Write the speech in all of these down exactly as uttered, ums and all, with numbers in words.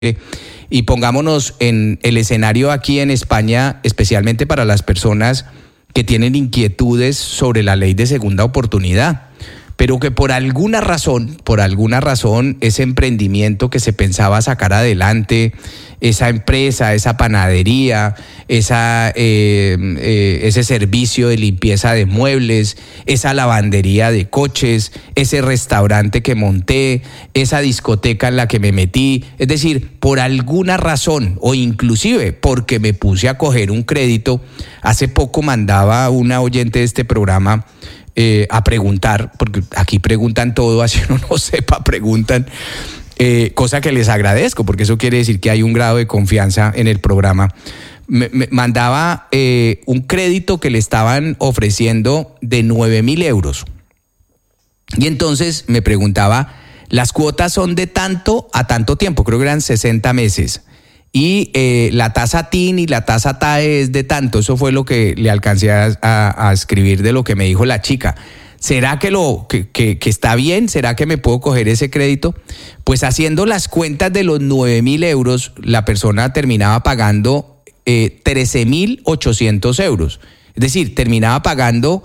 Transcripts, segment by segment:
Y pongámonos en el escenario aquí en España, especialmente para las personas que tienen inquietudes sobre la ley de segunda oportunidad, pero que por alguna razón, por alguna razón, ese emprendimiento que se pensaba sacar adelante, esa empresa, esa panadería, esa, eh, eh, ese servicio de limpieza de muebles, esa lavandería de coches, ese restaurante que monté, esa discoteca en la que me metí, es decir, por alguna razón o inclusive porque me puse a coger un crédito. Hace poco mandaba una oyente de este programa Eh, a preguntar, porque aquí preguntan todo, así uno no sepa, preguntan, eh, cosa que les agradezco, porque eso quiere decir que hay un grado de confianza en el programa. Me, me mandaba eh, un crédito que le estaban ofreciendo de nueve mil euros. Y entonces me preguntaba, las cuotas son de tanto a tanto tiempo, creo que eran sesenta meses. Y eh, la tasa T I N y la tasa T A E es de tanto. Eso fue lo que le alcancé a, a, a escribir de lo que me dijo la chica. ¿Será que, lo, que, que, que está bien? ¿Será que me puedo coger ese crédito? Pues haciendo las cuentas de los nueve mil euros, la persona terminaba pagando eh, trece mil ochocientos euros. Es decir, terminaba pagando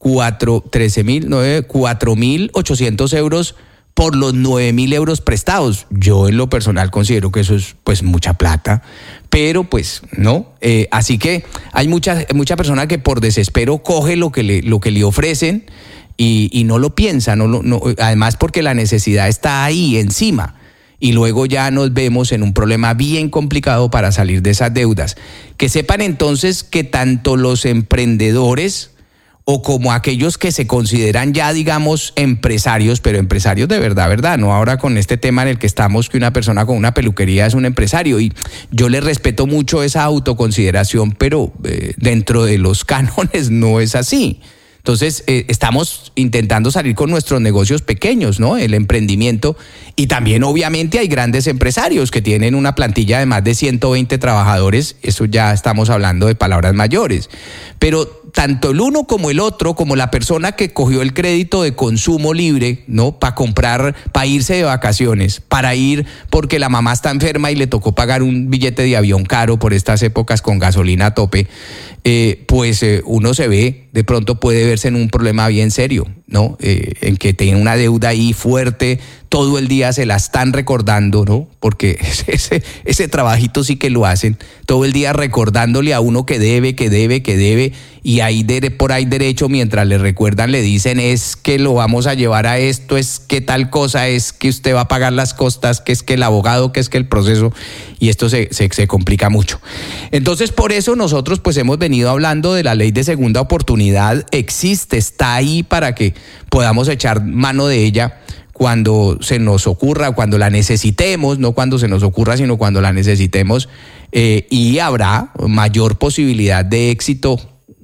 trece mil, cuatro mil ochocientos euros por los nueve mil euros prestados. Yo en lo personal considero que eso es pues mucha plata, pero pues no. Eh, así que hay mucha, mucha persona que por desespero coge lo que le, lo que le ofrecen y, y no lo piensa, no, no, además porque la necesidad está ahí encima. Y luego ya nos vemos en un problema bien complicado para salir de esas deudas. Que sepan entonces que tanto los emprendedores o como aquellos que se consideran ya, digamos, empresarios, pero empresarios de verdad, verdad, no ahora con este tema en el que estamos, que una persona con una peluquería es un empresario, y yo le respeto mucho esa autoconsideración, pero eh, dentro de los cánones no es así. Entonces, eh, estamos intentando salir con nuestros negocios pequeños, ¿no? El emprendimiento. Y también, obviamente, hay grandes empresarios que tienen una plantilla de más de ciento veinte trabajadores. Eso ya estamos hablando de palabras mayores. Pero tanto el uno como el otro, como la persona que cogió el crédito de consumo libre, ¿no? Para comprar, para irse de vacaciones, para ir porque la mamá está enferma y le tocó pagar un billete de avión caro por estas épocas con gasolina a tope, eh, pues eh, uno se ve, de pronto puede verse en un problema bien serio, ¿no? Eh, en que tiene una deuda ahí fuerte, todo el día se la están recordando, ¿no? Porque ese, ese trabajito sí que lo hacen, todo el día recordándole a uno que debe, que debe, que debe, y ahí de, por ahí derecho, mientras le recuerdan, le dicen es que lo vamos a llevar a esto, es que tal cosa, es que usted va a pagar las costas, que es que el abogado, que es que el proceso, y esto se, se, se complica mucho. Entonces, por eso nosotros pues hemos venido hablando de la ley de segunda oportunidad. Existe, está ahí para que podamos echar mano de ella cuando se nos ocurra, cuando la necesitemos, no cuando se nos ocurra, sino cuando la necesitemos, eh, y habrá mayor posibilidad de éxito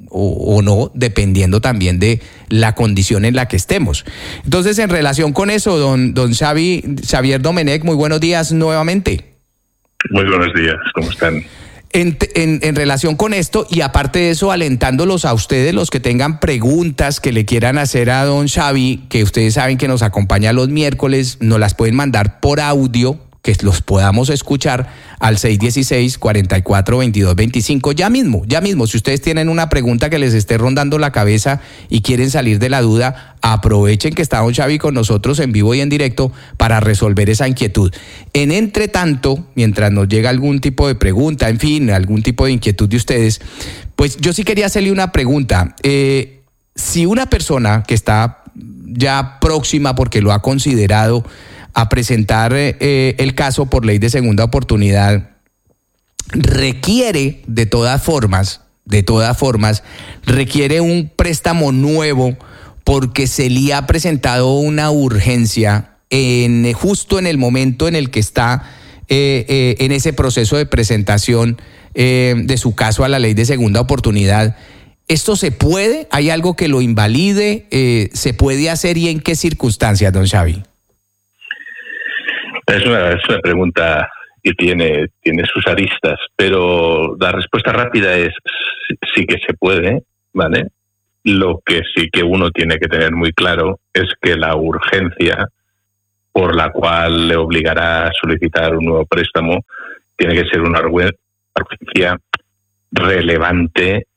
o, o no, dependiendo también de la condición en la que estemos. Entonces, en relación con eso, don, don Xavi, Xavier Domenech, muy buenos días nuevamente. Muy buenos días, ¿cómo están? En, en, en relación con esto, y aparte de eso, alentándolos a ustedes, los que tengan preguntas que le quieran hacer a don Xavi, que ustedes saben que nos acompaña los miércoles, nos las pueden mandar por audio, que los podamos escuchar al seis uno seis, cuatro cuatro, dos dos dos cinco, ya mismo, ya mismo. Si ustedes tienen una pregunta que les esté rondando la cabeza y quieren salir de la duda, aprovechen que está don Xavi con nosotros en vivo y en directo para resolver esa inquietud. En entre tanto, mientras nos llega algún tipo de pregunta, en fin, algún tipo de inquietud de ustedes, pues yo sí quería hacerle una pregunta. Eh, si una persona que está ya próxima, porque lo ha considerado, a presentar eh, el caso por ley de segunda oportunidad, requiere de todas formas, de todas formas, requiere un préstamo nuevo porque se le ha presentado una urgencia en, justo en el momento en el que está eh, eh, en ese proceso de presentación eh, de su caso a la ley de segunda oportunidad. ¿Esto se puede? ¿Hay algo que lo invalide? Eh, ¿Se puede hacer y en qué circunstancias, don Xavi? Es una, es una pregunta que tiene, tiene sus aristas, pero la respuesta rápida es sí que se puede, ¿vale? Lo que sí que uno tiene que tener muy claro es que la urgencia por la cual le obligará a solicitar un nuevo préstamo, tiene que ser una urgencia relevante,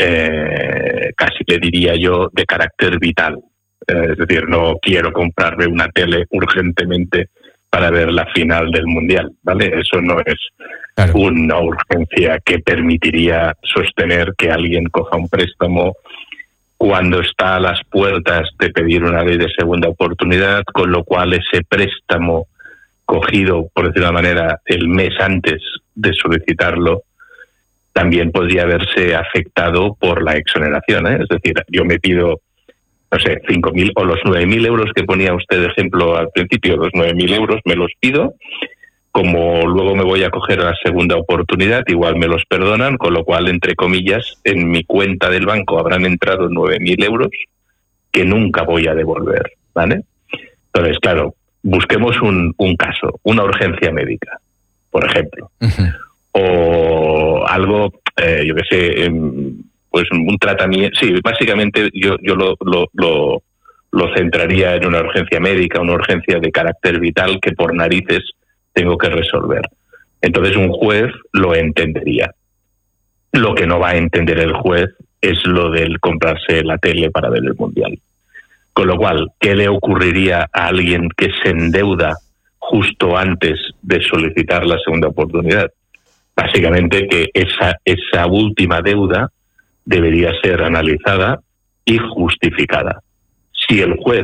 eh, casi le diría yo, de carácter vital. Eh, es decir, no quiero comprarme una tele urgentemente para ver la final del Mundial, ¿vale? Eso no es claro. una urgencia que permitiría sostener que alguien coja un préstamo cuando está a las puertas de pedir una ley de segunda oportunidad, con lo cual ese préstamo cogido, por decirlo de una manera, el mes antes de solicitarlo, también podría verse afectado por la exoneración, ¿eh? Es decir, yo me pido, no sé, cinco mil o los nueve mil euros que ponía usted de ejemplo al principio, los nueve mil euros me los pido, como luego me voy a coger la segunda oportunidad, igual me los perdonan, con lo cual, entre comillas, en mi cuenta del banco habrán entrado nueve mil euros que nunca voy a devolver, ¿vale? Entonces, claro, busquemos un, un caso, una urgencia médica, por ejemplo, uh-huh. o algo, eh, yo qué sé, eh, pues un tratamiento, sí, básicamente yo, yo lo, lo, lo, lo centraría en una urgencia médica, una urgencia de carácter vital que por narices tengo que resolver. Entonces un juez lo entendería. Lo que no va a entender el juez es lo del comprarse la tele para ver el Mundial. Con lo cual, ¿qué le ocurriría a alguien que se endeuda justo antes de solicitar la segunda oportunidad? Básicamente que esa, esa última deuda debería ser analizada y justificada. Si el juez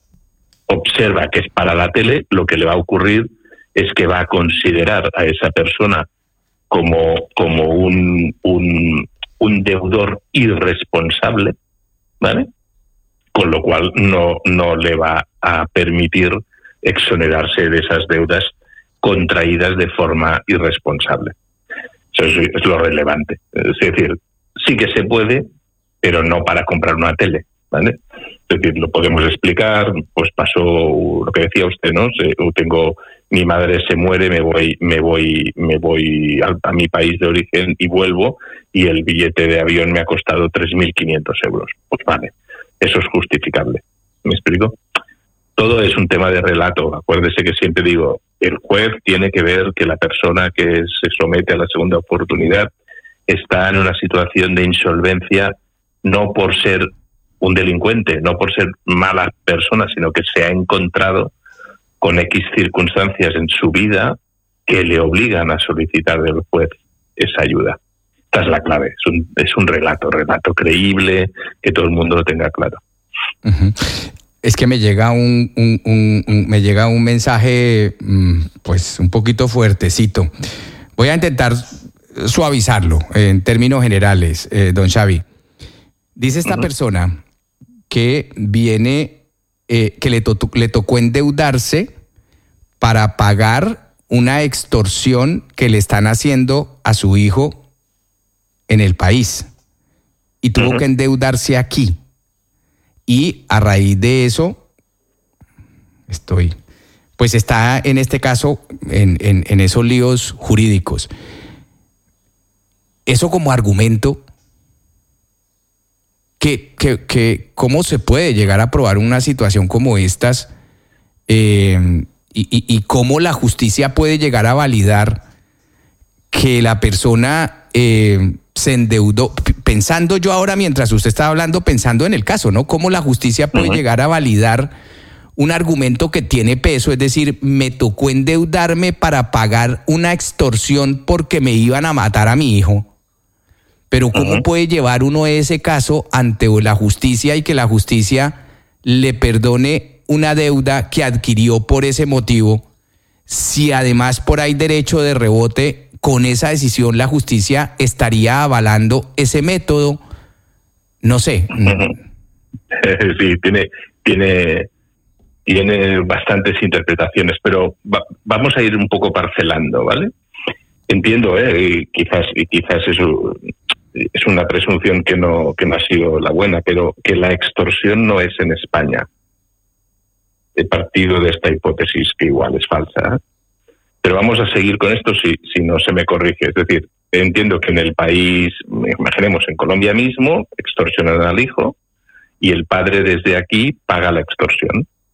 observa que es para la tele, lo que le va a ocurrir es que va a considerar a esa persona como, como un, un, un deudor irresponsable, ¿vale? Con lo cual no, no le va a permitir exonerarse de esas deudas contraídas de forma irresponsable. Eso es, es lo relevante. Es decir, sí que se puede, pero no para comprar una tele, ¿vale? Es decir, lo podemos explicar, pues pasó lo que decía usted, ¿no? Tengo, mi madre se muere, me voy, me voy, me voy a, a mi país de origen y vuelvo, y el billete de avión me ha costado tres mil quinientos euros. Pues vale, eso es justificable. ¿Me explico? Todo es un tema de relato. Acuérdese que siempre digo, el juez tiene que ver que la persona que se somete a la segunda oportunidad está en una situación de insolvencia, no por ser un delincuente, no por ser mala persona, sino que se ha encontrado con X circunstancias en su vida que le obligan a solicitar del juez esa ayuda. Esta es la clave, es un, es un relato, relato creíble, que todo el mundo lo tenga claro. Uh-huh. Es que me llega un, un, un, un me llega un mensaje pues un poquito fuertecito. Voy a intentar suavizarlo en términos generales, eh, don Xavi. Dice esta uh-huh. persona que viene, eh, que le, to- le tocó endeudarse para pagar una extorsión que le están haciendo a su hijo en el país. Y tuvo uh-huh. que endeudarse aquí. Y a raíz de eso, estoy, pues está en este caso en, en, en esos líos jurídicos. Eso como argumento, que, que, que ¿cómo se puede llegar a probar una situación como estas? Eh, y, y, y cómo la justicia puede llegar a validar que la persona eh, se endeudó, pensando yo ahora mientras usted estaba hablando, pensando en el caso, ¿no? Cómo la justicia puede uh-huh. llegar a validar un argumento que tiene peso, es decir, me tocó endeudarme para pagar una extorsión porque me iban a matar a mi hijo. Pero ¿cómo uh-huh. puede llevar uno ese caso ante la justicia y que la justicia le perdone una deuda que adquirió por ese motivo, si además por ahí derecho de rebote, con esa decisión la justicia estaría avalando ese método? No sé. Sí, tiene, tiene, tiene bastantes interpretaciones, pero va, vamos a ir un poco parcelando, ¿vale? Entiendo, ¿eh? Y quizás, y quizás eso es una presunción que no, que no ha sido la buena, pero que la extorsión no es en España. He partido de esta hipótesis que igual es falsa, ¿eh? Pero vamos a seguir con esto si, si no se me corrige. Es decir, entiendo que en el país, imaginemos en Colombia mismo, extorsionan al hijo y el padre desde aquí paga la extorsión.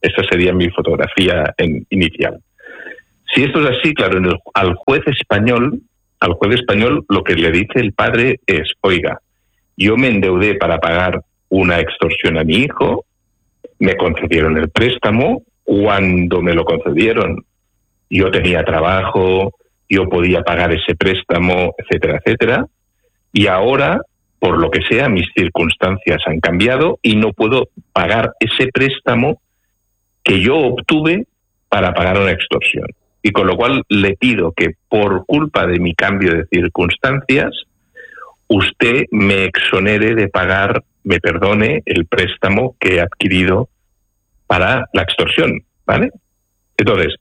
Esa sería mi fotografía en, inicial. Si esto es así, claro, en el, al juez español, al juez español lo que le dice el padre es, oiga, yo me endeudé para pagar una extorsión a mi hijo, me concedieron el préstamo, cuando me lo concedieron yo tenía trabajo, yo podía pagar ese préstamo, etcétera, etcétera, y ahora, por lo que sea, mis circunstancias han cambiado y no puedo pagar ese préstamo que yo obtuve para pagar una extorsión. Y con lo cual le pido que por culpa de mi cambio de circunstancias, usted me exonere de pagar, me perdone el préstamo que he adquirido para la extorsión, ¿vale? Entonces,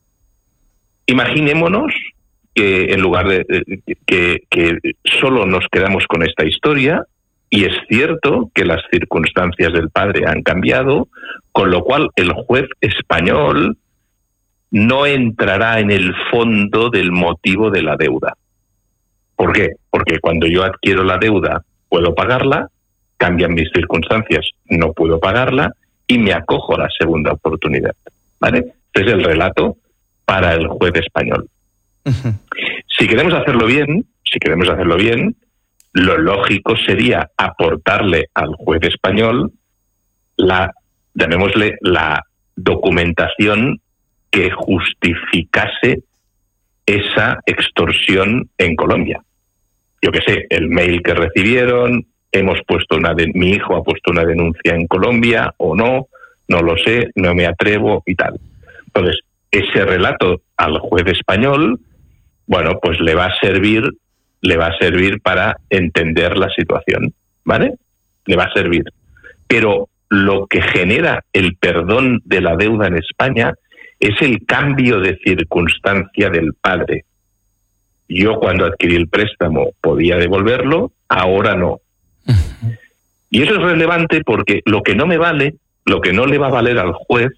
imaginémonos que en lugar de que, que solo nos quedamos con esta historia, y es cierto que las circunstancias del padre han cambiado, con lo cual el juez español no entrará en el fondo del motivo de la deuda. ¿Por qué? Porque cuando yo adquiero la deuda puedo pagarla, cambian mis circunstancias, no puedo pagarla y me acojo a la segunda oportunidad, ¿vale? Este es el relato para el juez español. Uh-huh. Si queremos hacerlo bien, si queremos hacerlo bien, lo lógico sería aportarle al juez español la, llamémosle, la documentación que justificase esa extorsión en Colombia. Yo qué sé, el mail que recibieron, hemos puesto una de, mi hijo ha puesto una denuncia en Colombia o no, no lo sé, no me atrevo y tal. Entonces, ese relato al juez español, bueno, pues le va a servir, le va a servir para entender la situación, ¿vale? Le va a servir. Pero lo que genera el perdón de la deuda en España es el cambio de circunstancia del padre. Yo cuando adquirí el préstamo podía devolverlo, ahora no. Uh-huh. Y eso es relevante porque lo que no me vale, lo que no le va a valer al juez,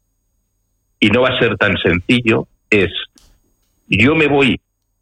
y no va a ser tan sencillo, es yo me voy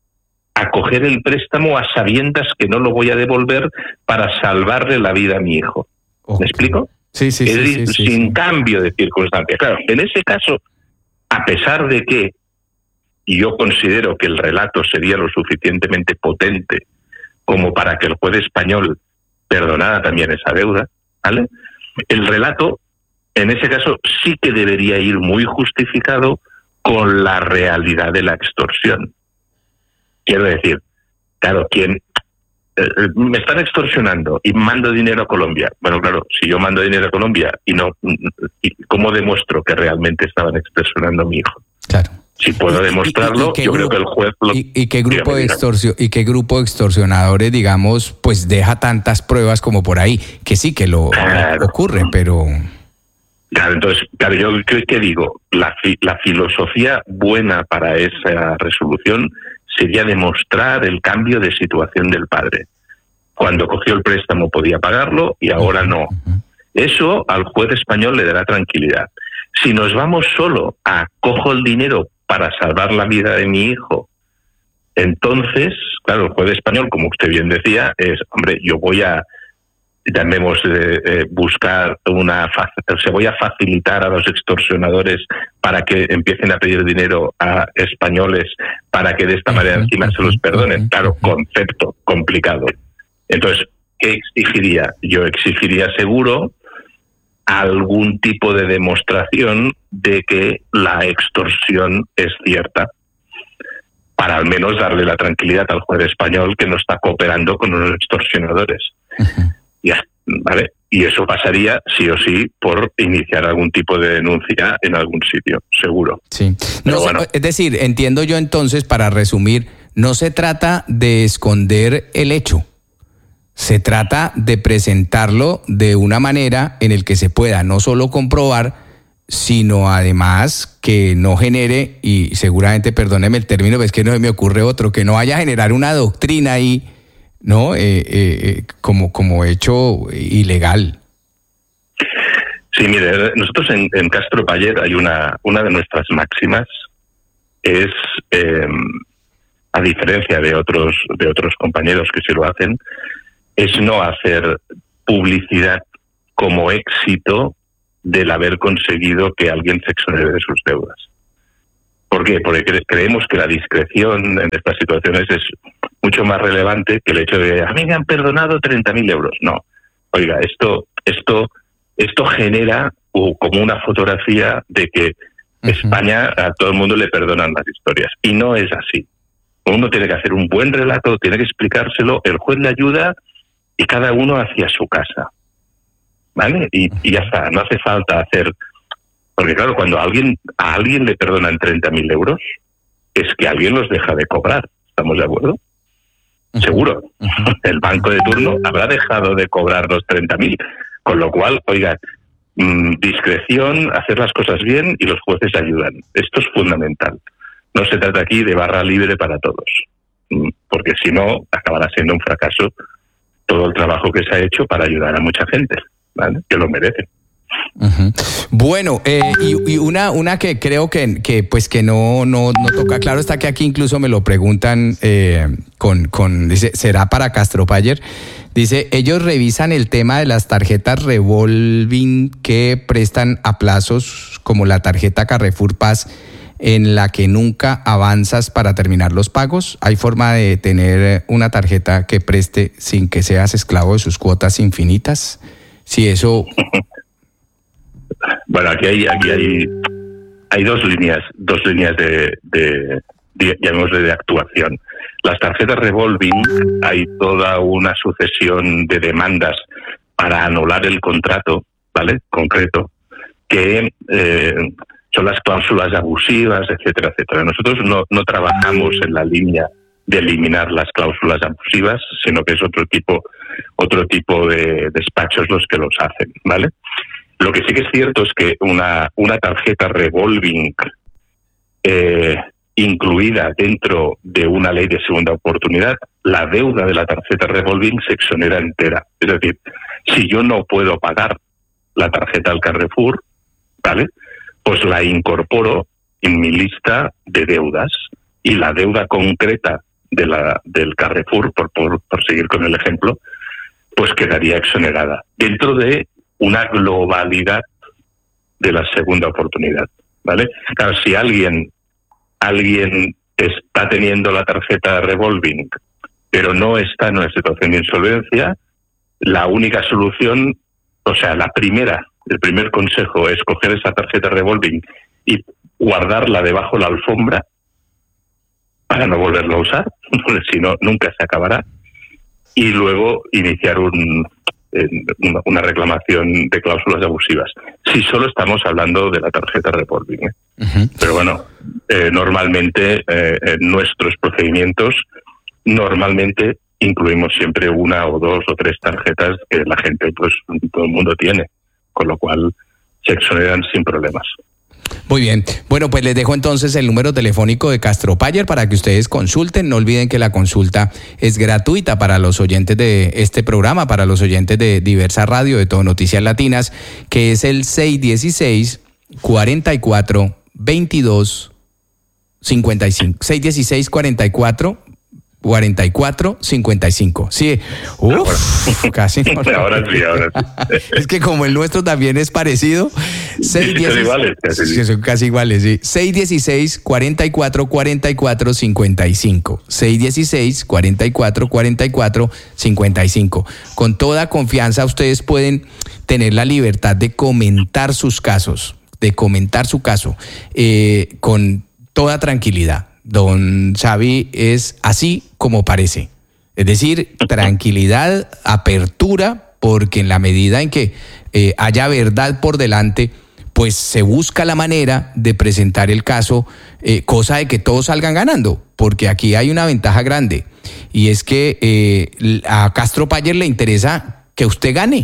a coger el préstamo a sabiendas que no lo voy a devolver para salvarle la vida a mi hijo. Okay. ¿Me explico? Sí, sí, es sí, decir, sí, sí, sin sí. cambio de circunstancias. Claro, en ese caso, a pesar de que y yo considero que el relato sería lo suficientemente potente como para que el juez español perdonara también esa deuda, ¿vale? El relato, en ese caso, sí que debería ir muy justificado con la realidad de la extorsión. Quiero decir, claro, quien eh, me están extorsionando y mando dinero a Colombia. Bueno, claro, si yo mando dinero a Colombia y no, ¿cómo demuestro que realmente estaban extorsionando a mi hijo? Claro. Si puedo demostrarlo, y, y, y yo grupo, creo que el juez... Lo, y, y, qué grupo de extorsio, ¿Y qué grupo de extorsionadores, digamos, pues deja tantas pruebas como por ahí? Que sí, que lo claro. ocurre, pero... Claro, entonces, claro, yo ¿qué digo? La, la filosofía buena para esa resolución sería demostrar el cambio de situación del padre. Cuando cogió el préstamo podía pagarlo y ahora no. Eso al juez español le dará tranquilidad. Si nos vamos solo a cojo el dinero para salvar la vida de mi hijo, entonces, claro, el juez español, como usted bien decía, es, hombre, yo voy a, llamemos, eh, eh, buscar una, se voy a facilitar a los extorsionadores para que empiecen a pedir dinero a españoles para que de esta manera encima se los perdonen. Claro, concepto complicado. Entonces, ¿qué exigiría? Yo exigiría seguro algún tipo de demostración de que la extorsión es cierta, para al menos darle la tranquilidad al juez español que no está cooperando con unos extorsionadores. Uh-huh. Ya, ¿vale? Y eso pasaría, sí o sí, por iniciar algún tipo de denuncia en algún sitio, seguro. Sí. No se, bueno. Es decir, entiendo yo entonces, para resumir, no se trata de esconder el hecho. Se trata de presentarlo de una manera en el que se pueda no solo comprobar, sino además que no genere, y seguramente, perdóneme el término, pero es que no me ocurre otro, que no vaya a generar una doctrina ahí, ¿no? Eh, eh, como, como hecho ilegal. Sí, mire, nosotros en, en Castro Pallero hay una, una de nuestras máximas, es, eh, a diferencia de otros, de otros compañeros que sí lo hacen, es no hacer publicidad como éxito del haber conseguido que alguien se exonere de sus deudas. ¿Por qué? Porque cre- creemos que la discreción en estas situaciones es mucho más relevante que el hecho de a mí me han perdonado treinta mil euros. No. Oiga, esto, esto, esto genera uh, como una fotografía de que uh-huh. España a todo el mundo le perdonan las historias. Y no es así. Uno tiene que hacer un buen relato, tiene que explicárselo, el juez le ayuda y cada uno hacia su casa. ¿Vale? Y, y ya está, no hace falta hacer... Porque claro, cuando a alguien, a alguien le perdonan treinta mil euros, es que alguien los deja de cobrar. ¿Estamos de acuerdo? Uh-huh. Seguro. Uh-huh. El banco de turno habrá dejado de cobrar los treinta mil. Con lo cual, oigan, mmm, discreción, hacer las cosas bien y los jueces ayudan. Esto es fundamental. No se trata aquí de barra libre para todos. Porque si no, acabará siendo un fracaso todo el trabajo que se ha hecho para ayudar a mucha gente, ¿vale? Que lo merece. Uh-huh. Bueno, eh, y, y una una que creo que, que pues que no, no no toca, claro está que aquí incluso me lo preguntan eh, con, con, dice, ¿será para Castropayer? Dice, ellos revisan el tema de las tarjetas revolving que prestan a plazos como la tarjeta Carrefour Paz en la que nunca avanzas para terminar los pagos. ¿Hay forma de tener una tarjeta que preste sin que seas esclavo de sus cuotas infinitas? Si eso... Bueno, aquí hay aquí hay hay dos líneas, dos líneas de, de, de llamémosle de actuación. Las tarjetas revolving, hay toda una sucesión de demandas para anular el contrato, ¿vale? Concreto, que eh, son las cláusulas abusivas, etcétera, etcétera. Nosotros no, no trabajamos en la línea de eliminar las cláusulas abusivas, sino que es otro tipo, otro tipo de despachos los que los hacen, ¿vale? Lo que sí que es cierto es que una, una tarjeta revolving eh, incluida dentro de una ley de segunda oportunidad, la deuda de la tarjeta revolving se exonera entera. Es decir, si yo no puedo pagar la tarjeta al Carrefour, ¿vale? Pues la incorporo en mi lista de deudas y la deuda concreta de la del Carrefour, por, por, por seguir con el ejemplo, pues quedaría exonerada dentro de una globalidad de la segunda oportunidad, ¿vale? Claro, si alguien alguien está teniendo la tarjeta revolving, pero no está en una situación de insolvencia, la única solución, o sea, la primera, el primer consejo es coger esa tarjeta revolving y guardarla debajo de la alfombra para no volverla a usar, porque si no, nunca se acabará, y luego iniciar un... Una, una reclamación de cláusulas abusivas. Si solo estamos hablando de la tarjeta revolving, ¿eh? Uh-huh. Pero bueno, eh, normalmente eh, en nuestros procedimientos normalmente incluimos siempre una o dos o tres tarjetas que la gente, pues todo el mundo tiene, con lo cual se exoneran sin problemas. Muy bien. Bueno, pues les dejo entonces el número telefónico de Castropayer para que ustedes consulten. No olviden que la consulta es gratuita para los oyentes de este programa, para los oyentes de Diversa Radio, de Todo Noticias Latinas, que es el seis uno seis, cuatro cuatro, veintidós cincuenta y cinco. seis uno seis, cuatro cuatro, cuarenta y cuatro cincuenta y cinco. Sí, uf, casi no. Ahora sí, ahora sí. Es que como el nuestro también es parecido, seis dieciséis, son iguales, casi. Sí, son casi iguales, sí. seis uno seis, cuatro cuatro, cuarenta y cuatro cincuenta y cinco. seis uno seis, cuatro cuatro, cuarenta y cuatro cincuenta y cinco. Con toda confianza ustedes pueden tener la libertad de comentar sus casos, de comentar su caso eh, con toda tranquilidad. Don Xavi es así como parece. Es decir, tranquilidad, apertura, porque en la medida en que eh, haya verdad por delante, pues se busca la manera de presentar el caso, eh, cosa de que todos salgan ganando, porque aquí hay una ventaja grande, y es que eh, a Castropayer le interesa que usted gane.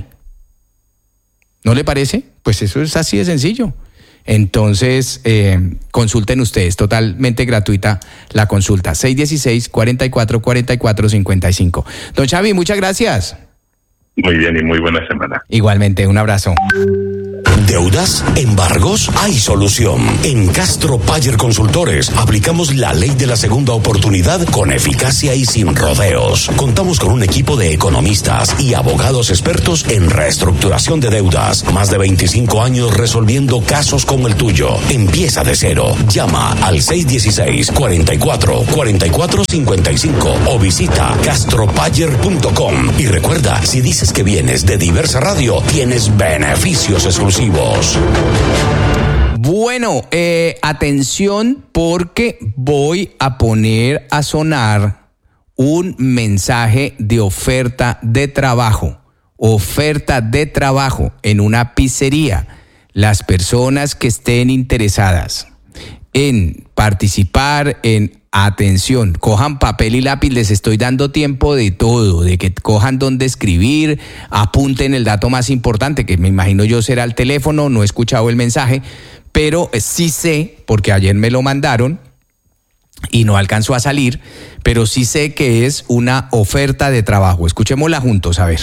¿No le parece? Pues eso es así de sencillo. Entonces, eh, consulten ustedes, totalmente gratuita la consulta, seis uno seis, cuatro cuatro, cuarenta y cuatro cincuenta y cinco. Don Xavi, muchas gracias. Muy bien y muy buena semana. Igualmente, un abrazo. ¿Deudas? ¿Embargos? Hay solución. En Castro Payer Consultores aplicamos la ley de la segunda oportunidad con eficacia y sin rodeos. Contamos con un equipo de economistas y abogados expertos en reestructuración de deudas. Más de veinticinco años resolviendo casos como el tuyo. Empieza de cero. Llama al seis uno seis, cuatro cuatro, cuatro cuatro cinco cinco o visita castropayer punto com. Y recuerda, si dices que vienes de Diversa Radio, tienes beneficios exclusivos. Bueno, eh, atención porque voy a poner a sonar un mensaje de oferta de trabajo. Oferta de trabajo en una pizzería. Las personas que estén interesadas en participar, en atención, cojan papel y lápiz, les estoy dando tiempo de todo, de que cojan dónde escribir, apunten el dato más importante, que me imagino yo será el teléfono, no he escuchado el mensaje, pero sí sé, porque ayer me lo mandaron y no alcanzó a salir, pero sí sé que es una oferta de trabajo. Escuchémosla juntos, a ver.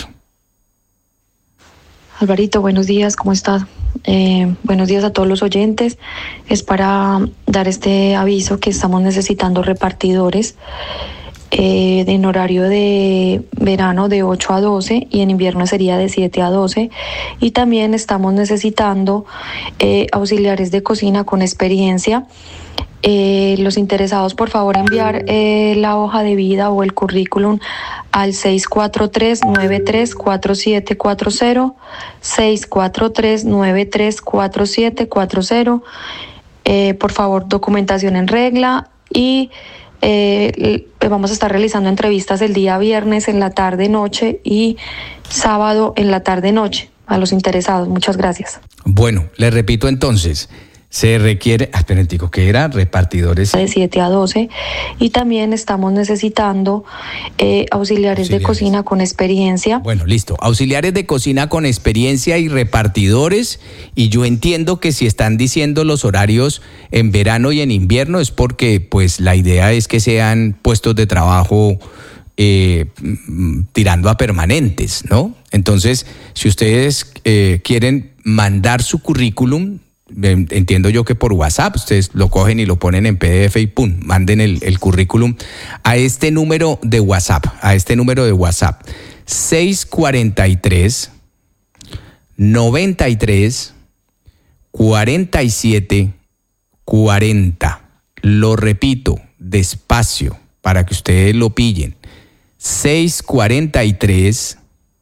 Alvarito, buenos días, ¿cómo estás? Eh, buenos días a todos los oyentes. Es para dar este aviso que estamos necesitando repartidores eh, en horario de verano de ocho a doce y en invierno sería de siete a doce. Y también estamos necesitando eh, auxiliares de cocina con experiencia. Eh, los interesados, por favor, enviar eh, la hoja de vida o el currículum al seis cuatro tres, nueve tres cuatro siete cuatro cero, seis cuatro tres, nueve tres cuatro siete cuatro cero. Eh, por favor, documentación en regla y eh, vamos a estar realizando entrevistas el día viernes en la tarde-noche y sábado en la tarde-noche a los interesados. Muchas gracias. Bueno, le repito entonces. Se requiere, ah, esperen, digo, ¿qué era? Repartidores. De siete a doce. Y también estamos necesitando eh, auxiliares, auxiliares de cocina con experiencia. Bueno, listo. Auxiliares de cocina con experiencia y repartidores. Y yo entiendo que si están diciendo los horarios en verano y en invierno es porque pues la idea es que sean puestos de trabajo eh, tirando a permanentes, ¿no? Entonces, si ustedes eh, quieren mandar su currículum, entiendo yo que por WhatsApp, ustedes lo cogen y lo ponen en P D F y pum, manden el, el currículum a este número de WhatsApp, a este número de WhatsApp, seis cuatro tres, nueve tres, cuatro siete cuatro cero. Lo repito, despacio, para que ustedes lo pillen. seis cuatro tres,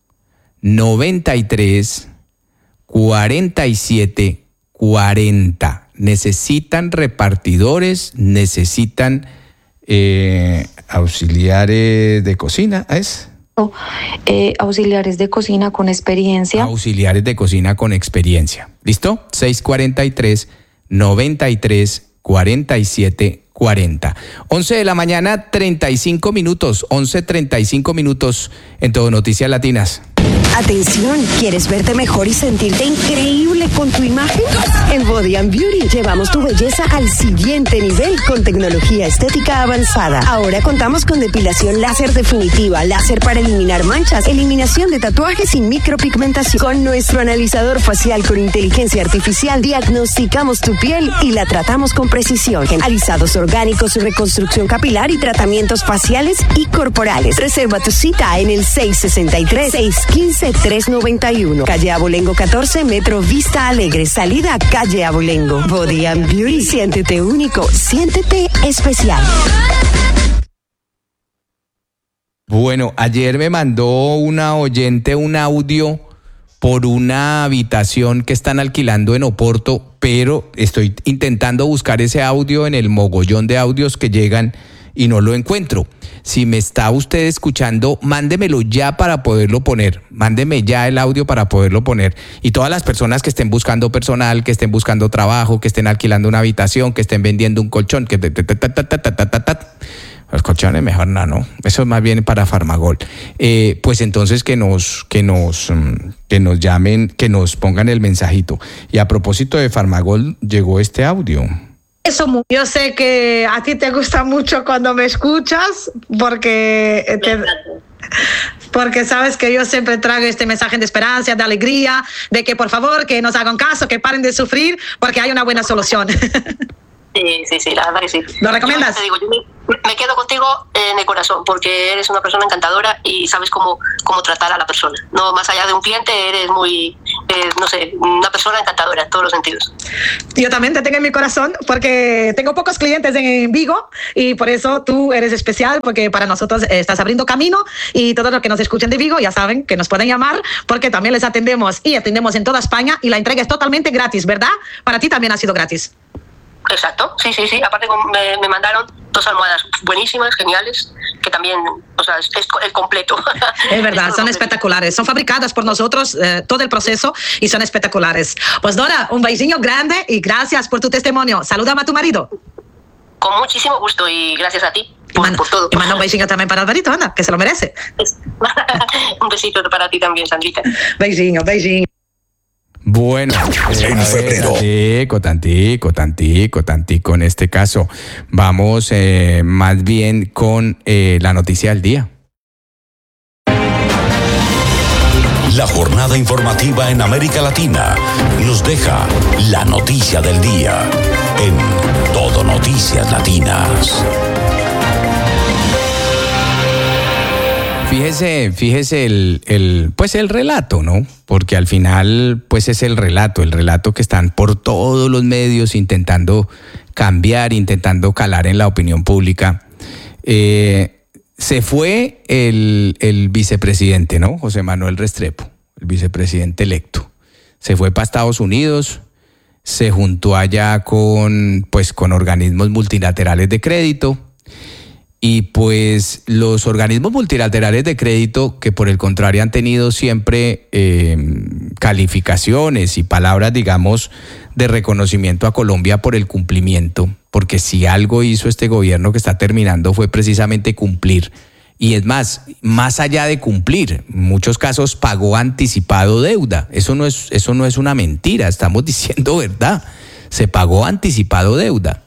nueve tres, cuatro siete cuarenta. Necesitan repartidores, necesitan eh, auxiliares de cocina, ¿es? Eh, auxiliares de cocina con experiencia. Auxiliares de cocina con experiencia. ¿Listo? seis cuatro tres, nueve tres, cuatro siete cuatro cero. once de la mañana, treinta y cinco minutos. once treinta y cinco minutos en Todo Noticias Latinas. Atención, ¿quieres verte mejor y sentirte increíble con tu imagen? En Body and Beauty llevamos tu belleza al siguiente nivel con tecnología estética avanzada. Ahora contamos con depilación láser definitiva, láser para eliminar manchas, eliminación de tatuajes y micropigmentación. Con nuestro analizador facial con inteligencia artificial diagnosticamos tu piel y la tratamos con precisión. Alisados orgánicos, reconstrucción capilar y tratamientos faciales y corporales. Reserva tu cita en el seis seis tres, seis uno cinco, tres nueve uno. Calle Abolengo catorce, Metro Vista Alegre. Salida Calle Abolengo. Body and Beauty. Siéntete único. Siéntete especial. Bueno, ayer me mandó una oyente un audio por una habitación que están alquilando en Oporto, pero estoy intentando buscar ese audio en el mogollón de audios que llegan y no lo encuentro. Si me está usted escuchando, mándemelo ya para poderlo poner. Mándeme ya el audio para poderlo poner. Y todas las personas que estén buscando personal, que estén buscando trabajo, que estén alquilando una habitación, que estén vendiendo un colchón, que... Los colchones mejor no, ¿no? Eso es más bien para Farmagol. Eh, pues entonces que nos, que nos, que nos llamen, que nos pongan el mensajito. Y a propósito de Farmagol, llegó este audio. Eso, yo sé que a ti te gusta mucho cuando me escuchas porque te, Porque sabes que yo siempre traigo este mensaje de esperanza, de alegría, de que por favor, que nos hagan caso, que paren de sufrir, porque hay una buena solución. Sí, sí, sí, la verdad que sí. ¿Lo recomiendas? Yo te digo, yo me, me quedo contigo en el corazón, porque eres una persona encantadora y sabes cómo, cómo tratar a la persona. No, más allá de un cliente, eres muy, eh, no sé, una persona encantadora en todos los sentidos. Yo también te tengo en mi corazón, porque tengo pocos clientes en Vigo y por eso tú eres especial, porque para nosotros estás abriendo camino y todos los que nos escuchen de Vigo ya saben que nos pueden llamar, porque también les atendemos y atendemos en toda España y la entrega es totalmente gratis, ¿verdad? Para ti también ha sido gratis. Exacto, sí, sí, sí. Aparte me, me mandaron dos almohadas buenísimas, geniales, que también, o sea, es, es el completo. Es verdad, es son espectaculares. Son fabricadas por nosotros, eh, todo el proceso, y son espectaculares. Pues Dora, un beijinho grande y gracias por tu testimonio. Salúdame a tu marido. Con muchísimo gusto y gracias a ti por, manda, por todo. Y manda un beijinho también para Alvarito, anda, que se lo merece. Un besito para ti también, Sandrita. Beijinho, beijinho. Bueno, eh, en febrero. Tantico, tantico, tantico, tantico. En este caso, vamos eh, más bien con eh, la noticia del día. La jornada informativa en América Latina nos deja la noticia del día en Todo Noticias Latinas. Fíjese, fíjese el, el, pues el relato, ¿no? Porque al final, pues es el relato, el relato que están por todos los medios intentando cambiar, intentando calar en la opinión pública. Eh, se fue el, el vicepresidente, ¿no? José Manuel Restrepo, el vicepresidente electo. Se fue para Estados Unidos, se juntó allá con, pues, con organismos multilaterales de crédito. Y pues los organismos multilaterales de crédito, que por el contrario han tenido siempre eh, calificaciones y palabras, digamos, de reconocimiento a Colombia por el cumplimiento, porque si algo hizo este gobierno que está terminando fue precisamente cumplir. Y es más, más allá de cumplir, en muchos casos pagó anticipado deuda. Eso no es, eso no es una mentira, estamos diciendo verdad. Se pagó anticipado deuda.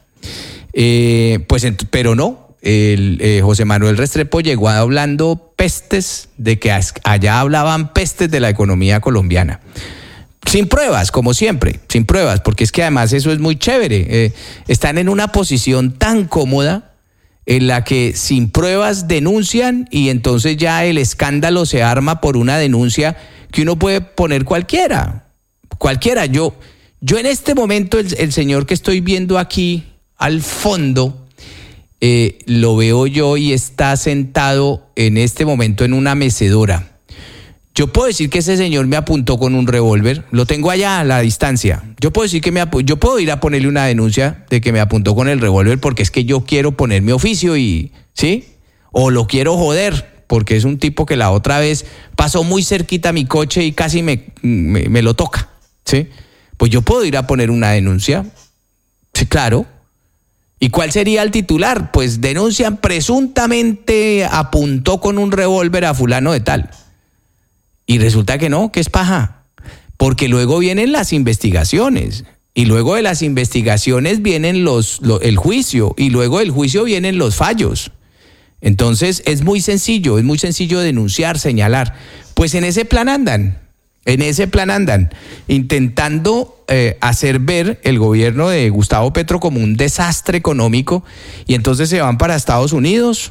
Eh, pues, pero no. El, eh, José Manuel Restrepo llegó hablando pestes de que allá hablaban pestes de la economía colombiana. Sin pruebas, como siempre, sin pruebas, porque es que además eso es muy chévere. Eh, están en una posición tan cómoda en la que sin pruebas denuncian y entonces ya el escándalo se arma por una denuncia que uno puede poner cualquiera. Cualquiera. Yo, yo en este momento, el, el señor que estoy viendo aquí al fondo, Eh, lo veo yo y está sentado en este momento en una mecedora. Yo puedo decir que ese señor me apuntó con un revólver, lo tengo allá a la distancia. Yo puedo decir que me apu- yo puedo ir a ponerle una denuncia de que me apuntó con el revólver porque es que yo quiero poner mi oficio y, ¿sí? O lo quiero joder porque es un tipo que la otra vez pasó muy cerquita a mi coche y casi me, me, me lo toca, ¿sí? Pues yo puedo ir a poner una denuncia, sí, claro. ¿Y cuál sería el titular? Pues denuncian presuntamente apuntó con un revólver a fulano de tal. Y resulta que no, que es paja. Porque luego vienen las investigaciones. Y luego de las investigaciones vienen los, lo, el juicio. Y luego del juicio vienen los fallos. Entonces es muy sencillo, es muy sencillo denunciar, señalar. Pues en ese plan andan. En ese plan andan, intentando eh, hacer ver el gobierno de Gustavo Petro como un desastre económico y entonces se van para Estados Unidos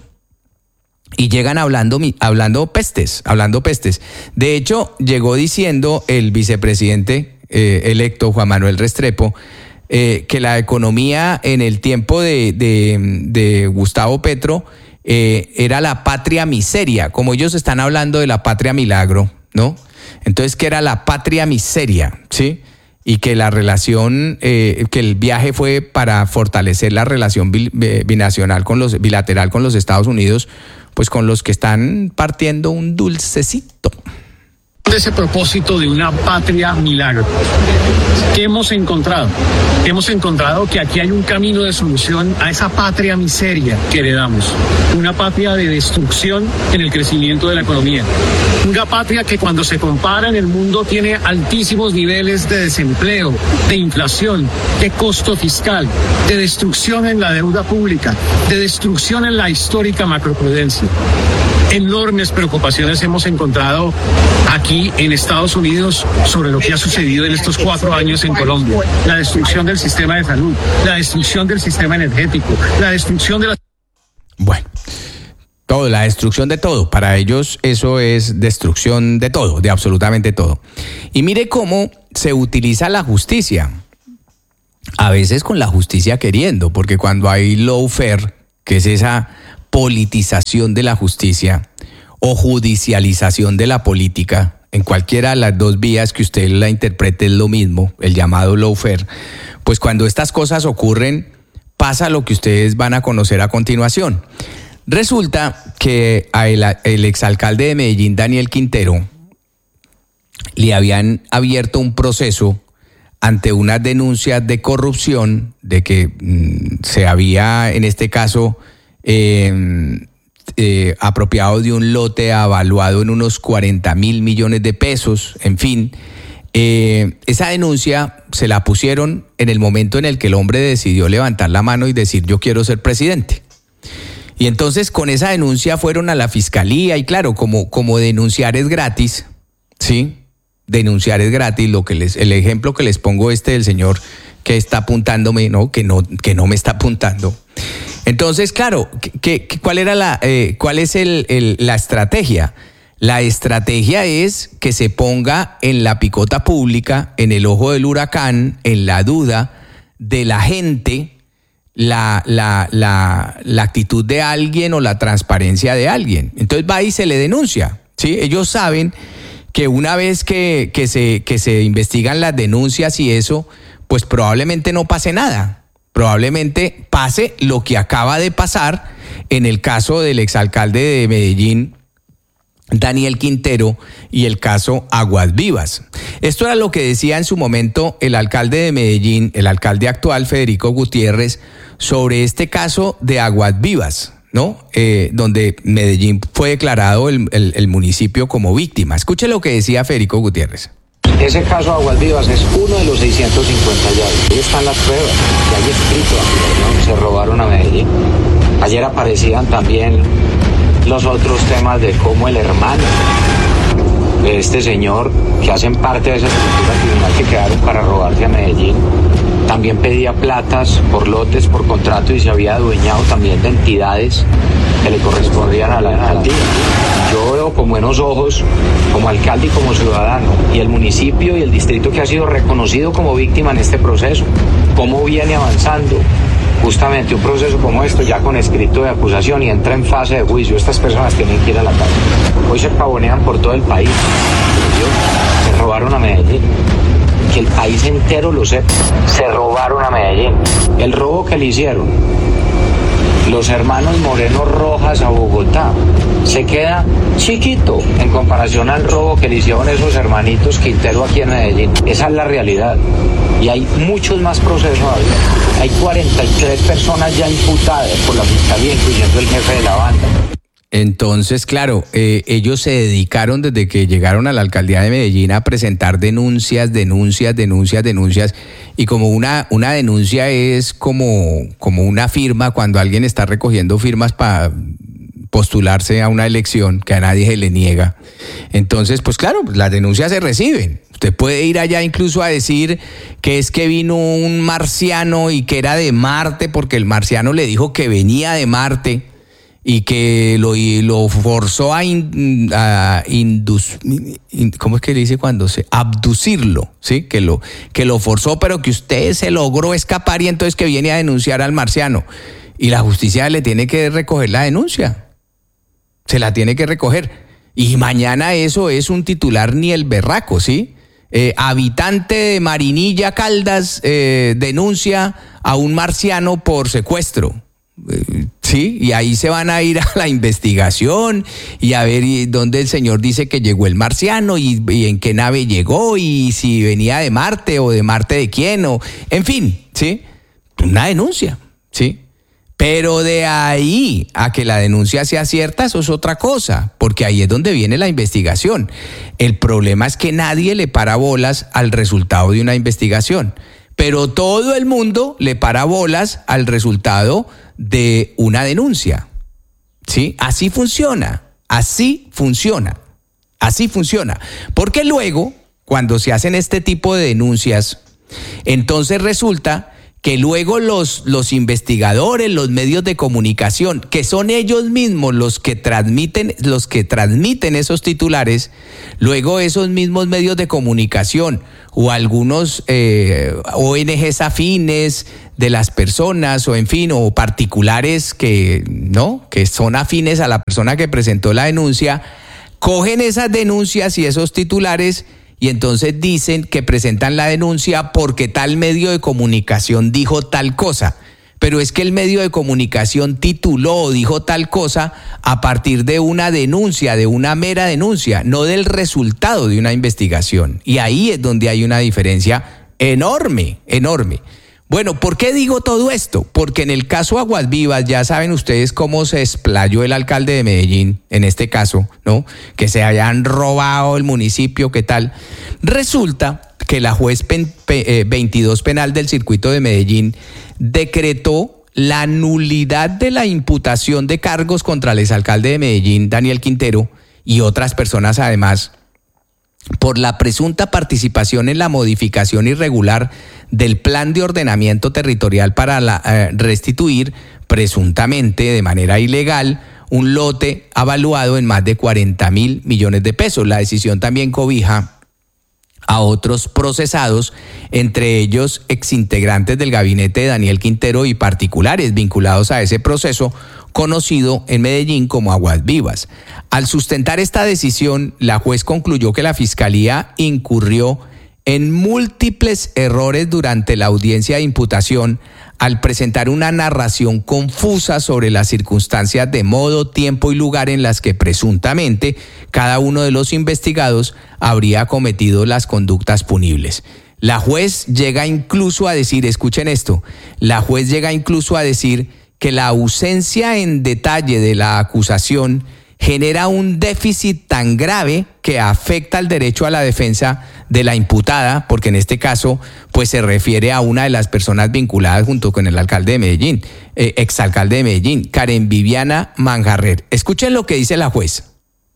y llegan hablando, hablando pestes, hablando pestes. De hecho, llegó diciendo el vicepresidente eh, electo, Juan Manuel Restrepo, eh, que la economía en el tiempo de, de, de Gustavo Petro eh, era la patria miseria, como ellos están hablando de la patria milagro, ¿no? Entonces, que era la patria miseria, ¿sí? Y que la relación, eh, que el viaje fue para fortalecer la relación binacional con los, bilateral con los Estados Unidos, pues con los que están partiendo un dulcecito. Ese propósito de una patria milagro. ¿Qué hemos encontrado? Hemos encontrado que aquí hay un camino de solución a esa patria miseria que heredamos. Una patria de destrucción en el crecimiento de la economía. Una patria que cuando se compara en el mundo tiene altísimos niveles de desempleo, de inflación, de costo fiscal, de destrucción en la deuda pública, de destrucción en la histórica macroprudencia. enormes preocupaciones hemos encontrado aquí en Estados Unidos sobre lo que ha sucedido en estos cuatro años en Colombia. La destrucción del sistema de salud, la destrucción del sistema energético, la destrucción de la... Bueno, todo, la destrucción de todo. Para ellos eso es destrucción de todo, de absolutamente todo. Y mire cómo se utiliza la justicia. A veces con la justicia queriendo, porque cuando hay lawfare, que es esa politización de la justicia o judicialización de la política, en cualquiera de las dos vías que usted la interprete es lo mismo, el llamado lawfare, pues cuando estas cosas ocurren, pasa lo que ustedes van a conocer a continuación. Resulta que a el, el exalcalde de Medellín, Daniel Quintero, le habían abierto un proceso ante unas denuncias de corrupción, de que mmm, se había, en este caso, eh, eh, apropiado de un lote avaluado en unos cuarenta mil millones de pesos, en fin. Eh, esa denuncia se la pusieron en el momento en el que el hombre decidió levantar la mano y decir yo quiero ser presidente. Y entonces con esa denuncia fueron a la fiscalía y claro, como, como denunciar es gratis, ¿sí? Denunciar es gratis, lo que les, el ejemplo que les pongo este del señor que está apuntándome, no, que no, que no me está apuntando. Entonces, claro, ¿qué, qué, cuál era la, eh, cuál es el, el, la estrategia? La estrategia es que se ponga en la picota pública, en el ojo del huracán, en la duda de la gente, la, la, la, la actitud de alguien o la transparencia de alguien. Entonces va y se le denuncia, ¿sí? Ellos saben que una vez que, que, se, que se investigan las denuncias y eso, pues probablemente no pase nada. Probablemente pase lo que acaba de pasar en el caso del exalcalde de Medellín, Daniel Quintero, y el caso Aguas Vivas. Esto era lo que decía en su momento el alcalde de Medellín, el alcalde actual, Federico Gutiérrez, sobre este caso de Aguas Vivas, ¿no? Eh, donde Medellín fue declarado el, el, el municipio como víctima. Escuche lo que decía Federico Gutiérrez. Ese caso de Aguas Vivas es uno de los seiscientos cincuenta ya. Ahí están las pruebas, que hay escrito, ¿no? Se robaron a Medellín. Ayer aparecían también los otros temas de cómo el hermano de este señor, que hacen parte de esa estructura criminal que quedaron para robarse a Medellín, también pedía platas por lotes, por contrato, y se había adueñado también de entidades que le correspondían a la alcaldía. Yo veo con buenos ojos, como alcalde y como ciudadano, y el municipio y el distrito que ha sido reconocido como víctima en este proceso, cómo viene avanzando justamente un proceso como esto, ya con escrito de acusación y entra en fase de juicio. Estas personas tienen que ir a la cárcel. Hoy se pavonean por todo el país. Se robaron a Medellín. Que el país entero lo sepa. Se robaron a Medellín. El robo que le hicieron los hermanos Moreno Rojas a Bogotá se queda chiquito en comparación al robo que le hicieron esos hermanitos Quintero aquí en Medellín. Esa es la realidad. Y hay muchos más procesos todavía. Hay cuarenta y tres personas ya imputadas por la fiscalía, incluyendo el jefe de la banda. Entonces, claro, eh, ellos se dedicaron desde que llegaron a la alcaldía de Medellín a presentar denuncias, denuncias, denuncias, denuncias. Y como una, una denuncia es como, como una firma, cuando alguien está recogiendo firmas para postularse a una elección que a nadie se le niega. Entonces, pues claro, las denuncias se reciben. Usted puede ir allá incluso a decir que es que vino un marciano y que era de Marte, porque el marciano le dijo que venía de Marte y que lo, y lo forzó a, in, a indus, in, ¿cómo es que le dice cuando se? Abducirlo, ¿sí? Que lo, que lo forzó, pero que usted se logró escapar y entonces que viene a denunciar al marciano. Y la justicia le tiene que recoger la denuncia. Se la tiene que recoger. Y mañana eso es un titular ni el berraco, ¿sí? Eh, habitante de Marinilla, Caldas, eh, denuncia a un marciano por secuestro. Eh, sí, y ahí se van a ir a la investigación y a ver dónde el señor dice que llegó el marciano y, y en qué nave llegó y si venía de Marte o de Marte de quién, o en fin, ¿sí? Una denuncia, ¿sí? Pero de ahí a que la denuncia sea cierta, eso es otra cosa, porque ahí es donde viene la investigación. El problema es que nadie le para bolas al resultado de una investigación, pero todo el mundo le para bolas al resultado de una denuncia, ¿sí? Así funciona, Así funciona, así funciona. Porque luego, cuando se hacen este tipo de denuncias, entonces resulta que luego los, los investigadores, los medios de comunicación, que son ellos mismos los que transmiten, los que transmiten esos titulares, luego esos mismos medios de comunicación o algunos eh, O N Ges afines de las personas o en fin, o particulares que, ¿no? que son afines a la persona que presentó la denuncia, cogen esas denuncias y esos titulares y entonces dicen que presentan la denuncia porque tal medio de comunicación dijo tal cosa. Pero es que el medio de comunicación tituló o dijo tal cosa a partir de una denuncia, de una mera denuncia, no del resultado de una investigación. Y ahí es donde hay una diferencia enorme, enorme. Bueno, ¿por qué digo todo esto? Porque en el caso Aguas Vivas, ya saben ustedes cómo se explayó el alcalde de Medellín, en este caso, ¿no? Que se hayan robado el municipio, ¿qué tal? Resulta que la juez veintidós penal del circuito de Medellín decretó la nulidad de la imputación de cargos contra el exalcalde de Medellín, Daniel Quintero, y otras personas además, por la presunta participación en la modificación irregular del plan de ordenamiento territorial para la, eh, restituir presuntamente de manera ilegal un lote avaluado en más de cuarenta mil millones de pesos. La decisión también cobija a otros procesados, entre ellos exintegrantes del gabinete de Daniel Quintero y particulares vinculados a ese proceso, conocido en Medellín como Aguas Vivas. Al sustentar esta decisión, la juez concluyó que la Fiscalía incurrió en múltiples errores durante la audiencia de imputación al presentar una narración confusa sobre las circunstancias de modo, tiempo y lugar en las que presuntamente cada uno de los investigados habría cometido las conductas punibles. La juez llega incluso a decir, escuchen esto, la juez llega incluso a decir que la ausencia en detalle de la acusación genera un déficit tan grave que afecta el derecho a la defensa de la imputada, porque en este caso pues se refiere a una de las personas vinculadas junto con el alcalde de Medellín, eh, exalcalde de Medellín, Karen Viviana Manjarrer. Escuchen lo que dice la juez.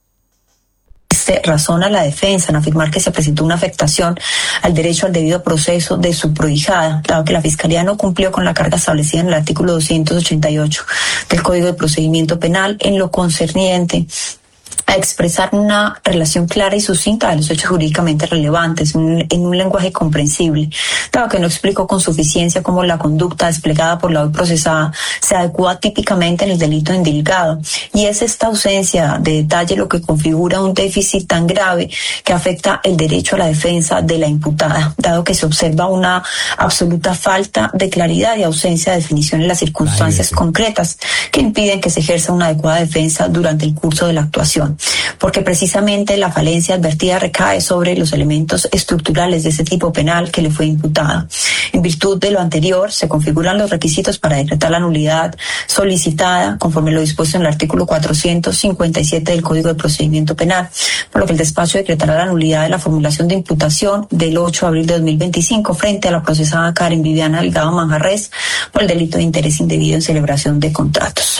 Se razona la defensa en afirmar que se presentó una afectación al derecho al debido proceso de su prohijada, dado que la Fiscalía no cumplió con la carga establecida en el artículo doscientos ochenta y ocho del Código de Procedimiento Penal en lo concerniente a expresar una relación clara y sucinta de los hechos jurídicamente relevantes un, en un lenguaje comprensible, dado que no explicó con suficiencia cómo la conducta desplegada por la hoy procesada se adecua típicamente en el delito indilgado, y es esta ausencia de detalle lo que configura un déficit tan grave que afecta el derecho a la defensa de la imputada, dado que se observa una absoluta falta de claridad y ausencia de definición en las circunstancias concretas que impiden que se ejerza una adecuada defensa durante el curso de la actuación. Porque precisamente la falencia advertida recae sobre los elementos estructurales de ese tipo penal que le fue imputada. En virtud de lo anterior, se configuran los requisitos para decretar la nulidad solicitada, conforme lo dispuesto en el artículo cuatrocientos cincuenta y siete del Código de Procedimiento Penal, por lo que el despacho decretará la nulidad de la formulación de imputación del ocho de abril de dos mil veinticinco frente a la procesada Karen Viviana Delgado Manjarrer por el delito de interés indebido en celebración de contratos.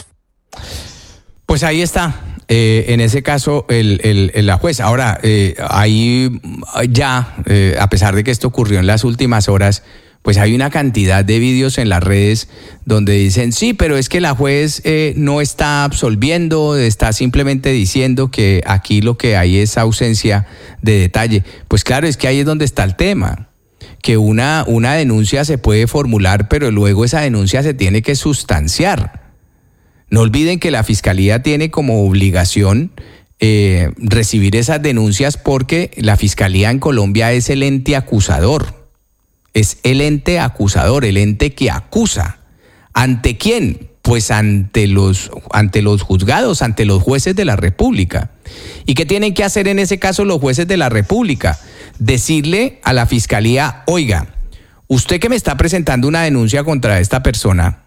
Pues ahí está. Eh, en ese caso, el, el, el, la juez. Ahora, eh, ahí ya, eh, a pesar de que esto ocurrió en las últimas horas, pues hay una cantidad de vídeos en las redes donde dicen, sí, pero es que la juez eh, no está absolviendo, está simplemente diciendo que aquí lo que hay es ausencia de detalle. Pues claro, es que ahí es donde está el tema, que una, una denuncia se puede formular, pero luego esa denuncia se tiene que sustanciar. No olviden que la Fiscalía tiene como obligación eh, recibir esas denuncias porque la Fiscalía en Colombia es el ente acusador. Es el ente acusador, el ente que acusa. ¿Ante quién? Pues ante los, ante los juzgados, ante los jueces de la República. ¿Y qué tienen que hacer en ese caso los jueces de la República? Decirle a la Fiscalía, oiga, usted que me está presentando una denuncia contra esta persona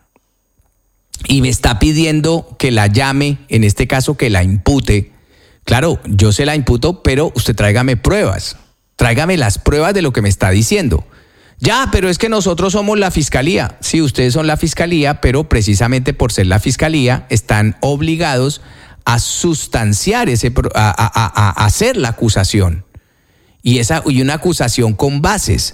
y me está pidiendo que la llame, en este caso que la impute, claro, yo se la imputo, pero usted tráigame pruebas, tráigame las pruebas de lo que me está diciendo. Ya, pero es que nosotros somos la Fiscalía. Sí, ustedes son la Fiscalía, pero precisamente por ser la Fiscalía están obligados a sustanciar ese, a, a, a hacer la acusación. Y, esa, y una acusación con bases.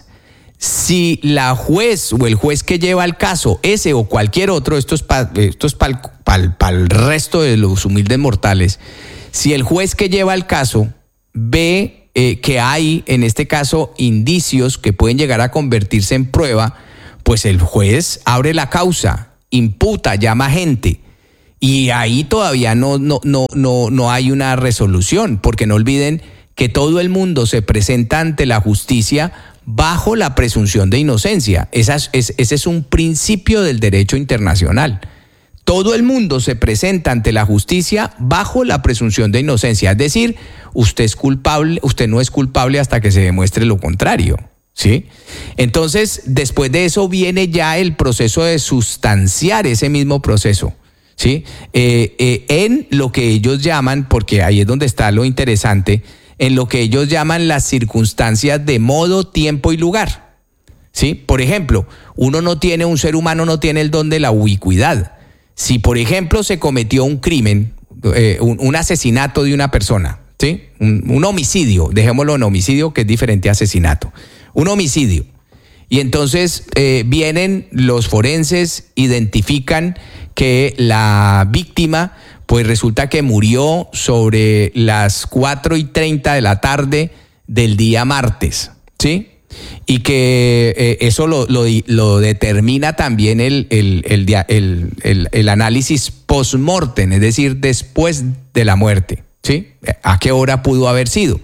Si la juez o el juez que lleva el caso, ese o cualquier otro, esto es para esto es pa, pa, pa el resto de los humildes mortales, si el juez que lleva el caso ve eh, que hay, en este caso, indicios que pueden llegar a convertirse en prueba, pues el juez abre la causa, imputa, llama gente. Y ahí todavía no, no, no, no, no hay una resolución, porque no olviden que todo el mundo se presenta ante la justicia bajo la presunción de inocencia. Esa es, es, ese es un principio del derecho internacional. Todo el mundo se presenta ante la justicia bajo la presunción de inocencia. Es decir, usted es culpable, usted no es culpable hasta que se demuestre lo contrario, ¿sí? Entonces, después de eso viene ya el proceso de sustanciar ese mismo proceso, ¿sí? Eh, eh, en lo que ellos llaman, porque ahí es donde está lo interesante, en lo que ellos llaman las circunstancias de modo, tiempo y lugar, ¿sí? Por ejemplo, uno no tiene, un ser humano no tiene el don de la ubicuidad. Si, por ejemplo, se cometió un crimen, eh, un, un asesinato de una persona, ¿sí? Un, un homicidio, dejémoslo en homicidio, que es diferente a asesinato. Un homicidio. Y entonces eh, vienen los forenses, identifican que la víctima, pues resulta que murió sobre las cuatro y treinta de la tarde del día martes, ¿sí? Y que eh, eso lo, lo, lo determina también el, el, el, el, el, el análisis post-mortem, es decir, después de la muerte, ¿sí? ¿A qué hora pudo haber sido?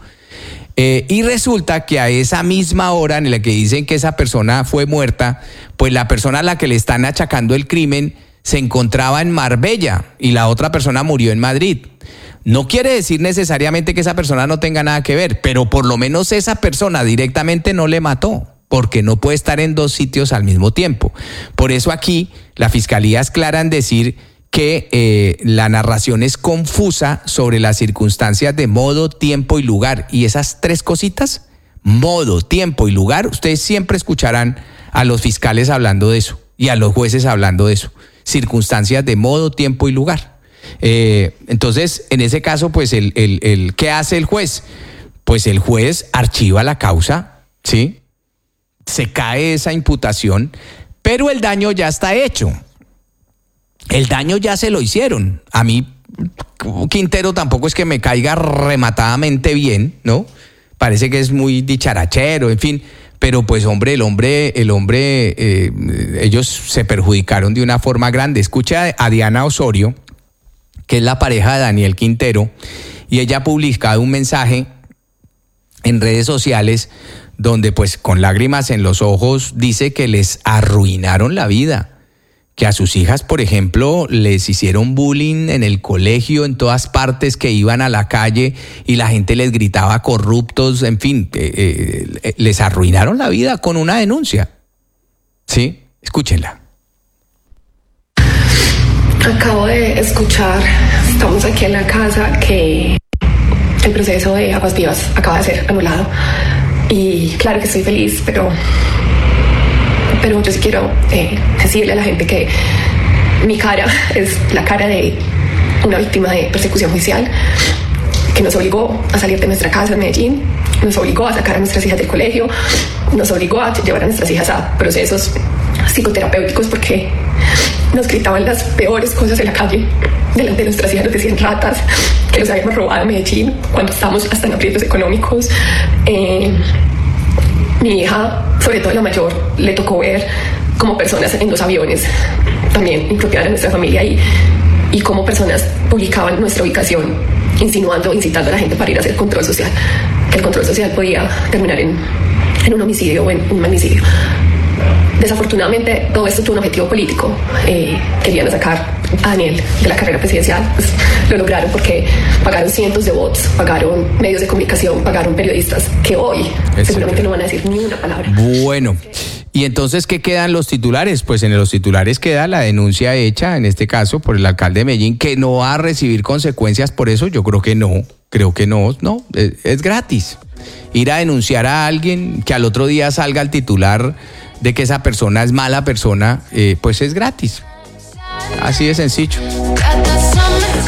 Eh, y resulta que a esa misma hora en la que dicen que esa persona fue muerta, pues la persona a la que le están achacando el crimen se encontraba en Marbella y la otra persona murió en Madrid. No quiere decir necesariamente que esa persona no tenga nada que ver, pero por lo menos esa persona directamente no le mató, porque no puede estar en dos sitios al mismo tiempo. Por eso aquí la Fiscalía es clara en decir que eh, la narración es confusa sobre las circunstancias de modo, tiempo y lugar. Y esas tres cositas, modo, tiempo y lugar, ustedes siempre escucharán a los fiscales hablando de eso y a los jueces hablando de eso. Circunstancias de modo, tiempo y lugar. Eh, entonces, en ese caso, pues, el, el, el, ¿qué hace el juez? Pues el juez archiva la causa, ¿sí? Se cae esa imputación, pero el daño ya está hecho. El daño ya se lo hicieron. A mí, Quintero tampoco es que me caiga rematadamente bien, ¿no? Parece que es muy dicharachero, en fin. Pero pues hombre, el hombre, el hombre, eh, ellos se perjudicaron de una forma grande. Escucha a Diana Osorio, que es la pareja de Daniel Quintero, y ella ha publicado un mensaje en redes sociales donde pues con lágrimas en los ojos dice que les arruinaron la vida, que a sus hijas, por ejemplo, les hicieron bullying en el colegio, en todas partes, que iban a la calle y la gente les gritaba corruptos, en fin, eh, eh, les arruinaron la vida con una denuncia. ¿Sí? Escúchenla. Acabo de escuchar, estamos aquí en la casa, que el proceso de Aguas Vivas acaba de ser anulado. Y claro que estoy feliz, pero... Pero yo sí quiero eh, decirle a la gente que mi cara es la cara de una víctima de persecución judicial que nos obligó a salir de nuestra casa en Medellín, nos obligó a sacar a nuestras hijas del colegio, nos obligó a llevar a nuestras hijas a procesos psicoterapéuticos porque nos gritaban las peores cosas en la calle. Delante de nuestras hijas nos decían ratas, que los habíamos robado en Medellín cuando estábamos hasta en aprietos económicos. Eh, Mi hija, sobre todo la mayor, le tocó ver como personas en los aviones, también impropiadas de nuestra familia, y, y cómo personas publicaban nuestra ubicación, insinuando, incitando a la gente para ir a hacer control social. Que el control social podía terminar en, en un homicidio o en un magnicidio. Desafortunadamente, todo esto tuvo un objetivo político. Eh, querían sacar a Daniel de la carrera presidencial. Pues lo lograron porque pagaron cientos de bots, pagaron medios de comunicación, pagaron periodistas que hoy es seguramente cierto. No van a decir ni una palabra. Bueno, y entonces, ¿qué quedan los titulares? Pues en los titulares queda la denuncia hecha, en este caso, por el alcalde de Medellín, que no va a recibir consecuencias por eso. Yo creo que no, creo que no, no, es, es gratis. Ir a denunciar a alguien, que al otro día salga el titular de que esa persona es mala persona, eh, pues es gratis. Así de sencillo.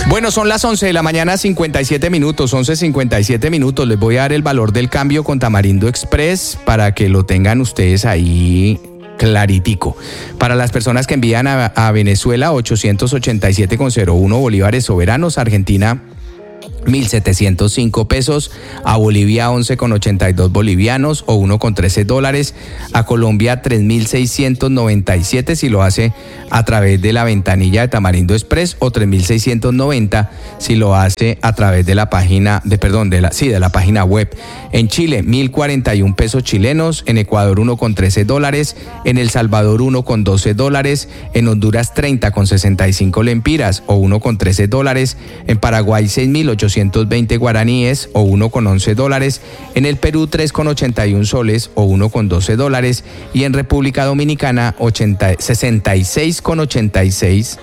Bueno, son las once de la mañana, cincuenta y siete minutos, once cincuenta y siete minutos. Les voy a dar el valor del cambio con Tamarindo Express para que lo tengan ustedes ahí claritico. Para las personas que envían a, a Venezuela, ochocientos ochenta y siete coma cero uno bolívares soberanos, Argentina mil setecientos cinco pesos, a Bolivia once con ochenta y dos bolivianos o uno con trece dólares, a Colombia tres mil seiscientos noventa y siete si lo hace a través de la ventanilla de Tamarindo Express, o tres mil seiscientos noventa si lo hace a través de la página de perdón de la sí de la página web. En Chile mil cuarenta y un pesos chilenos, en Ecuador uno con trece dólares, en El Salvador uno con doce dólares, en Honduras treinta con sesenta y cinco lempiras o uno con trece dólares, en Paraguay seis mil ochocientos veinte guaraníes o uno con once dólares, en el Perú tres con ochenta y un soles o uno con doce dólares, y en República Dominicana sesenta y seis con ochenta y seis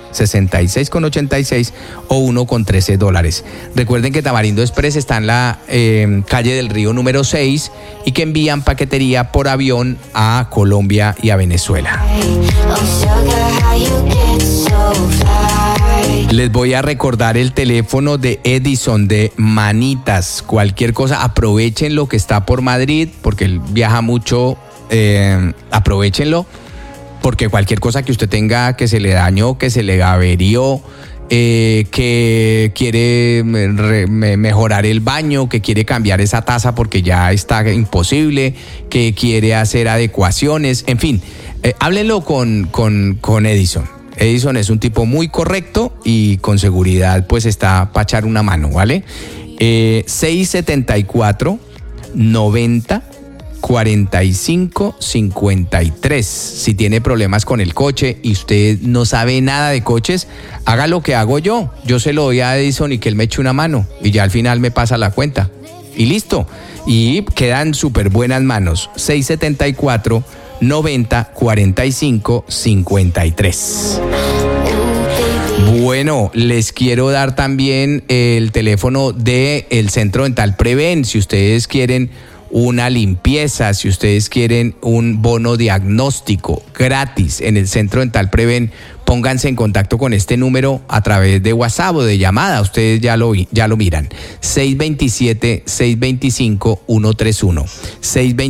o uno con trece dólares. Recuerden que Tamarindo Express está en la eh, calle del Río número seis y que envían paquetería por avión a Colombia y a Venezuela. Les voy a recordar el teléfono de Edison de Manitas. Cualquier cosa, aprovechen lo que está por Madrid, porque él viaja mucho, eh, aprovechenlo, porque cualquier cosa que usted tenga que se le dañó, que se le averió, eh, que quiere re, mejorar el baño, que quiere cambiar esa taza porque ya está imposible, que quiere hacer adecuaciones, en fin, eh, háblenlo con, con, con Edison. Edison es un tipo muy correcto y con seguridad pues está para echar una mano, ¿vale? Eh, seis setenta y cuatro, noventa, cuarenta y cinco, cincuenta y tres. Si tiene problemas con el coche y usted no sabe nada de coches, haga lo que hago yo. Yo se lo doy a Edison y que él me eche una mano y ya al final me pasa la cuenta. Y listo. Y quedan súper buenas manos. seis setenta y cuatro, noventa, cuarenta y cinco, cincuenta y tres. Bueno, les quiero dar también el teléfono del Centro Dental Preven. Si ustedes quieren una limpieza, si ustedes quieren un bono diagnóstico gratis en el Centro Dental Preven, pónganse en contacto con este número a través de WhatsApp o de llamada. Ustedes ya lo, ya lo miran. seis dos siete, seis dos cinco, uno tres uno. seis dos